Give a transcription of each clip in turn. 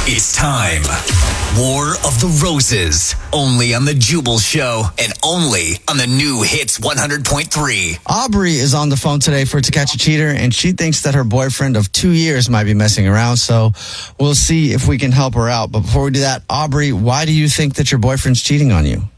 It's time. War of the Roses. Only on The Jubal Show and only on the new Hits 100.3. Aubrey is on the phone today for To Catch a Cheater, and she thinks that her boyfriend of 2 years might be messing around, so we'll see if we can help her out. But before we do that, Aubrey, why do you think that your boyfriend's cheating on you?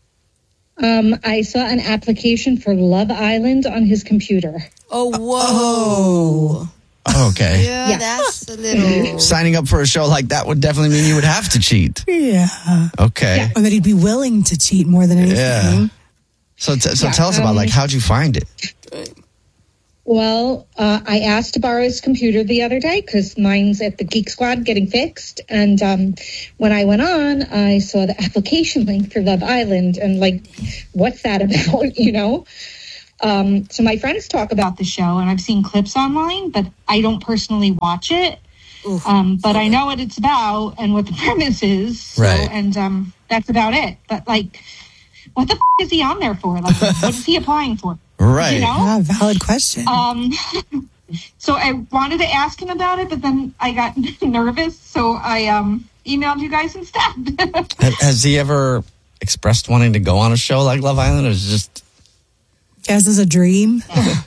I saw an application for Love Island on his computer. Oh, whoa. Okay. Yeah, that's a little... Signing up for a show like that would definitely mean you would have to cheat. Yeah. Okay. Yeah. Or that he'd be willing to cheat more than anything. Yeah. So tell us about, how'd you find it? Well, I asked to borrow his computer the other day because mine's at the Geek Squad getting fixed. And when I went on, I saw the application link for Love Island. And, what's that about, So my friends talk about the show, and I've seen clips online, but I don't personally watch it. But I know what it's about and what the premise is. So, right. And that's about it. But, what the is he on there for? What is he applying for? Right. Yeah, valid question. So I wanted to ask him about it, but then I got nervous, so I emailed you guys instead. Has he ever expressed wanting to go on a show like Love Island, or is it just... Guess it's a dream.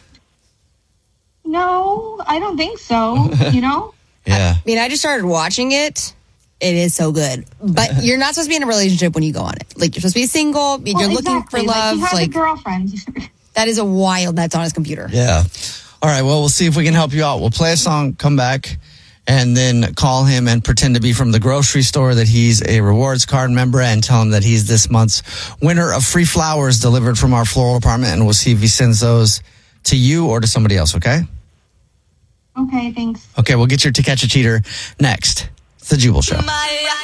No, I don't think so, Yeah. I mean, I just started watching it. It is so good. But you're not supposed to be in a relationship when you go on it. You're supposed to be single. You're looking for love. He has a girlfriend. That is a wild that's on his computer. Yeah. All right, well, we'll see if we can help you out. We'll play a song, come back, and then call him and pretend to be from the grocery store, that he's a rewards card member, and tell him that he's this month's winner of free flowers delivered from our floral department, and we'll see if he sends those to you or to somebody else, okay? Okay, thanks. Okay, we'll get your To Catch a Cheater next. It's The Jubal Show.